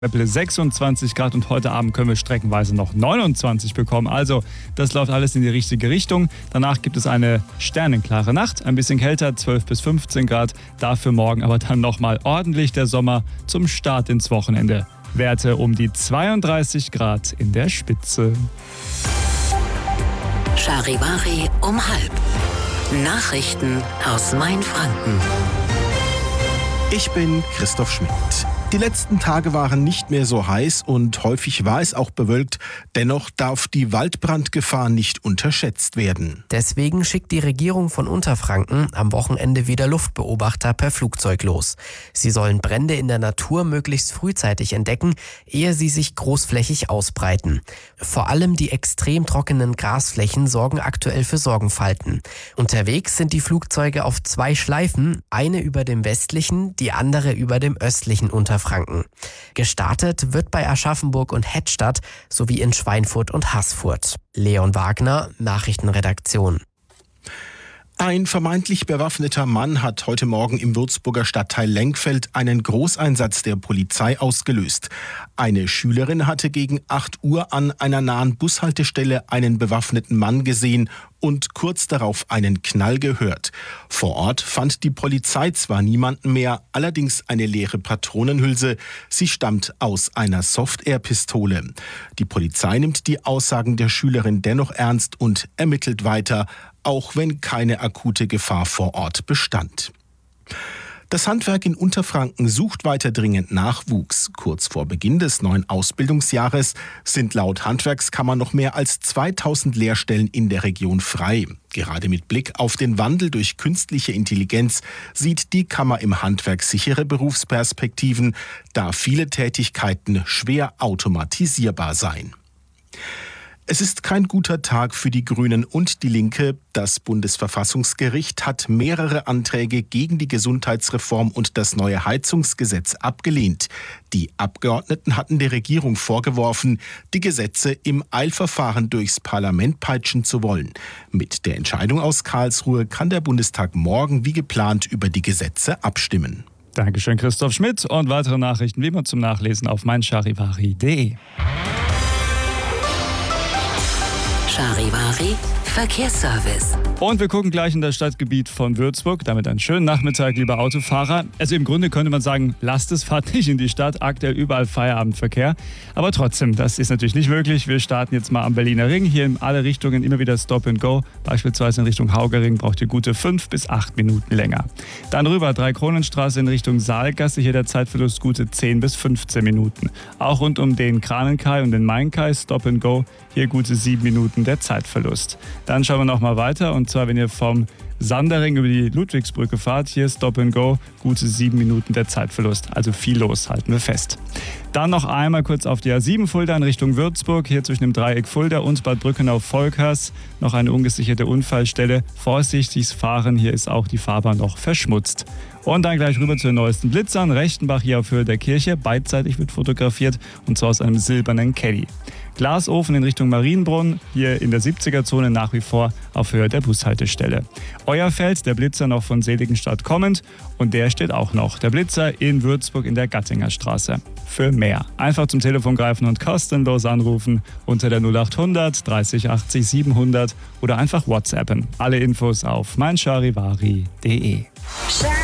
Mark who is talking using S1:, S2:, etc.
S1: Meppele 26 Grad und heute Abend können wir streckenweise noch 29 bekommen. Also das läuft alles in die richtige Richtung. Danach gibt es eine sternenklare Nacht, ein bisschen kälter, 12 bis 15 Grad. Dafür morgen aber dann nochmal ordentlich der Sommer zum Start ins Wochenende. Werte um die 32 Grad in der Spitze.
S2: Charivari um 12:30. Nachrichten aus Mainfranken.
S3: Ich bin Christoph Schmidt. Die letzten Tage waren nicht mehr so heiß und häufig war es auch bewölkt. Dennoch darf die Waldbrandgefahr nicht unterschätzt werden.
S4: Deswegen schickt die Regierung von Unterfranken am Wochenende wieder Luftbeobachter per Flugzeug los. Sie sollen Brände in der Natur möglichst frühzeitig entdecken, ehe sie sich großflächig ausbreiten. Vor allem die extrem trockenen Grasflächen sorgen aktuell für Sorgenfalten. Unterwegs sind die Flugzeuge auf 2 Schleifen, eine über dem westlichen, die andere über dem östlichen Unterfranken. Gestartet wird bei Aschaffenburg und Hettstadt sowie in Schweinfurt und Haßfurt. Leon Wagner, Nachrichtenredaktion.
S3: Ein vermeintlich bewaffneter Mann hat heute Morgen im Würzburger Stadtteil Lenkfeld einen Großeinsatz der Polizei ausgelöst. Eine Schülerin hatte gegen 8 Uhr an einer nahen Bushaltestelle einen bewaffneten Mann gesehen und kurz darauf einen Knall gehört. Vor Ort fand die Polizei zwar niemanden mehr, allerdings eine leere Patronenhülse. Sie stammt aus einer Soft-Air-Pistole. Die Polizei nimmt die Aussagen der Schülerin dennoch ernst und ermittelt weiter, auch wenn keine akute Gefahr vor Ort bestand. Das Handwerk in Unterfranken sucht weiter dringend Nachwuchs. Kurz vor Beginn des neuen Ausbildungsjahres sind laut Handwerkskammer noch mehr als 2000 Lehrstellen in der Region frei. Gerade mit Blick auf den Wandel durch künstliche Intelligenz sieht die Kammer im Handwerk sichere Berufsperspektiven, da viele Tätigkeiten schwer automatisierbar seien. Es ist kein guter Tag für die Grünen und die Linke. Das Bundesverfassungsgericht hat mehrere Anträge gegen die Gesundheitsreform und das neue Heizungsgesetz abgelehnt. Die Abgeordneten hatten der Regierung vorgeworfen, die Gesetze im Eilverfahren durchs Parlament peitschen zu wollen. Mit der Entscheidung aus Karlsruhe kann der Bundestag morgen wie geplant über die Gesetze abstimmen.
S1: Dankeschön, Christoph Schmidt. Und weitere Nachrichten wie immer zum Nachlesen auf meincharivari.de.
S2: Charivari Verkehrsservice.
S1: Und wir gucken gleich in das Stadtgebiet von Würzburg. Damit einen schönen Nachmittag, liebe Autofahrer. Also im Grunde könnte man sagen, lasst es, fahrt nicht in die Stadt. Aktuell überall Feierabendverkehr. Aber trotzdem, das ist natürlich nicht möglich. Wir starten jetzt mal am Berliner Ring. Hier in alle Richtungen immer wieder Stop and Go. Beispielsweise in Richtung Haugering braucht ihr gute 5 bis 8 Minuten länger. Dann rüber Dreikronenstraße in Richtung Saalgasse. Hier der Zeitverlust gute 10 bis 15 Minuten. Auch rund um den Kranenkai und den Mainkai Stop and Go. Hier gute 7 Minuten der Zeitverlust. Dann schauen wir noch mal weiter, und zwar wenn ihr vom Sandering über die Ludwigsbrücke fahrt, hier Stop and Go, gute 7 Minuten der Zeitverlust, also viel los, halten wir fest. Dann noch einmal kurz auf die A7 Fulda in Richtung Würzburg, hier zwischen dem Dreieck Fulda und Bad Brückenau-Volkers, noch eine ungesicherte Unfallstelle. Vorsichtiges Fahren, hier ist auch die Fahrbahn noch verschmutzt. Und dann gleich rüber zu den neuesten Blitzern. Rechtenbach hier auf Höhe der Kirche, beidseitig wird fotografiert, und zwar aus einem silbernen Caddy. Glasofen in Richtung Marienbrunn, hier in der 70er-Zone nach wie vor auf Höhe der Bushaltestelle. Euerfeld, der Blitzer noch von Seligenstadt kommend, und der steht auch noch. Der Blitzer in Würzburg in der Gattinger Straße. Für mehr einfach zum Telefon greifen und kostenlos anrufen unter der 0800 30 80 700 oder einfach WhatsAppen. Alle Infos auf meincharivari.de.